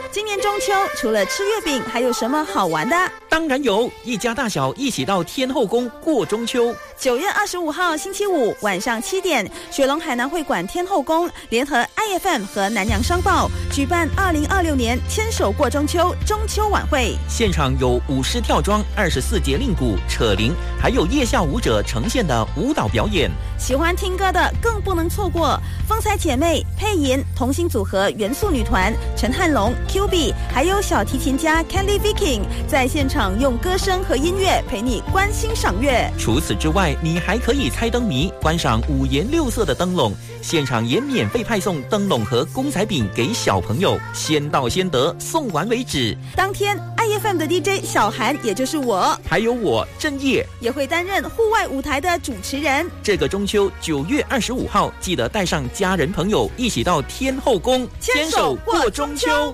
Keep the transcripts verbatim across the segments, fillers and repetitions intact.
今年中秋除了吃月饼，还有什么好玩的？ 当然有，一家大小一起到天后宫过中秋。 九月二十五号星期五晚上七点，雪隆海南会馆天后宫联合 I F M 和南洋商报举办二零二六年牵手过中秋中秋晚会。 现场有舞狮跳桩、二十四节令鼓、扯铃，还有夜下舞者呈现的舞蹈表演。 喜欢听歌的更不能错过，风采姐妹、配音同心组合元素女团、陈汉龙、Q B， 还有小提琴家 Candy Viking 在现场用歌声和音乐陪你观星赏月。 除此之外，你还可以猜灯谜，观赏五颜六色的灯笼，现场也免费派送灯笼和公仔饼给小朋友，先到先得，送完为止。 当天 I F M 的 D J 小韩，也就是我， 还有我郑业， 也会担任户外舞台的主持人。 这个中秋九月二十五号，记得带上家人朋友一起到天后宫牵手过中秋。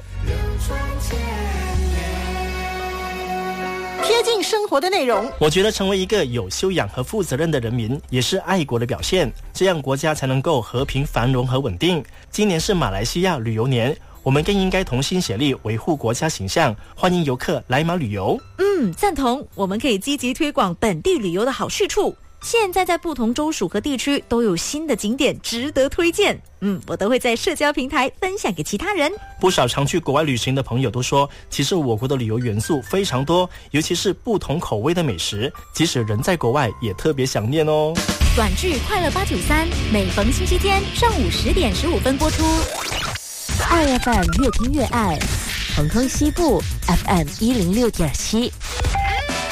贴近生活的内容， 我觉得成为一个有修养和负责任的人民，也是爱国的表现，这样国家才能够和平繁荣和稳定。今年是马来西亚旅游年，我们更应该同心协力维护国家形象，欢迎游客来马旅游。 嗯，赞同，我们可以积极推广本地旅游的好去处。现在在不同州属和地区都有新的景点值得推荐，嗯，我都会在社交平台分享给其他人。 不少常去国外旅行的朋友都说，其实我国的旅游元素非常多，尤其是不同口味的美食，即使人在国外也特别想念哦。 短剧快乐八九三，每逢星期天上午十点十五分播出。 I F M 越听越爱，恒通西部 F M 一零六点七。